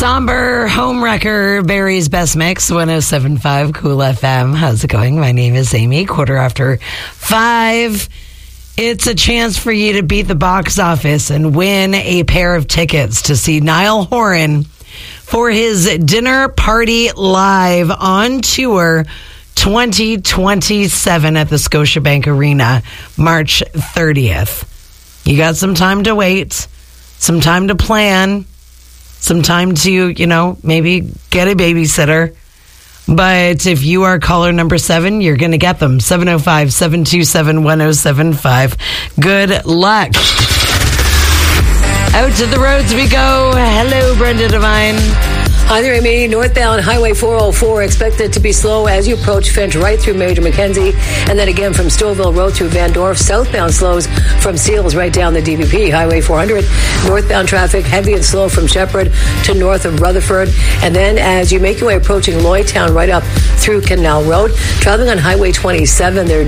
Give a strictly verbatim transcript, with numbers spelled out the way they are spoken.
Somber home wrecker, Barry's Best Mix, one oh seven point five Cool F M. How's it going? My name is Amy. Quarter after five. It's a chance for you to beat the box office and win a pair of tickets to see Niall Horan for his Dinner Party Live on Tour twenty twenty-seven at the Scotiabank Arena, March thirtieth. You got some time to wait, some time to plan, some time to, you know, maybe get a babysitter. But if you are caller number seven, you're going to get them. seven oh five, seven two seven, one oh seven five. Good luck. Out to the roads we go. Hello, Brenda Devine. Hi there, Amy. Northbound Highway four oh four expected to be slow as you approach Finch right through Major Mackenzie. And then again from Stouffville Road through Van Dorf. Southbound slows from Seals right down the D V P. Highway four hundred. Northbound traffic heavy and slow from Shepherd to north of Rutherford. And then as you make your way approaching Lloydtown right up through Canal Road. Traveling on Highway twenty-seven, there